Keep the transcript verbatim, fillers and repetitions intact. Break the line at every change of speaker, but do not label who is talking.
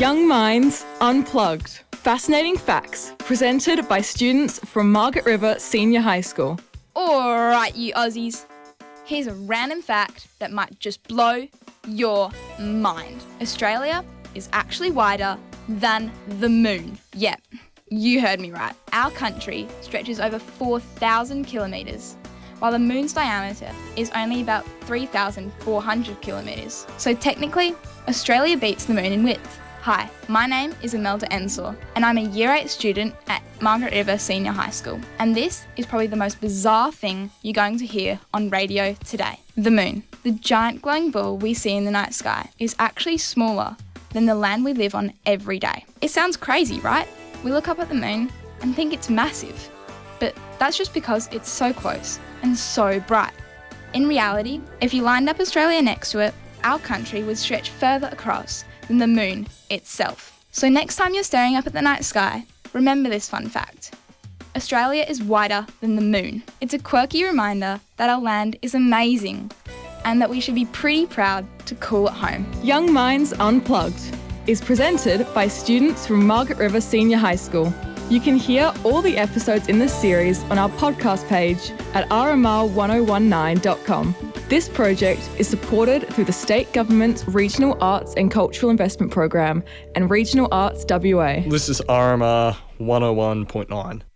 Young Minds Unplugged. Fascinating facts presented by students from Margaret River Senior High School.
Alright, you Aussies. Here's a random fact that might just blow your mind. Australia is actually wider than the moon. Yep, you heard me right. Our country stretches over four thousand kilometres, while the moon's diameter is only about three thousand four hundred kilometres. So technically, Australia beats the moon in width. Hi, my name is Imelda Ensor, and I'm a Year eight student at Margaret River Senior High School. And this is probably the most bizarre thing you're going to hear on radio today. The moon. The giant glowing ball we see in the night sky is actually smaller than the land we live on every day. It sounds crazy, right? We look up at the moon and think it's massive, but that's just because it's so close and so bright. In reality, if you lined up Australia next to it, our country would stretch further across than the moon itself. So next time you're staring up at the night sky, remember this fun fact. Australia is wider than the moon. It's a quirky reminder that our land is amazing and that we should be pretty proud to call it home.
Young Minds Unplugged is presented by students from Margaret River Senior High School. You can hear all the episodes in this series on our podcast page at r m r one oh one nine dot com. This project is supported through the State Government's Regional Arts and Cultural Investment Program and Regional Arts W A.
This is R M R one oh one point nine.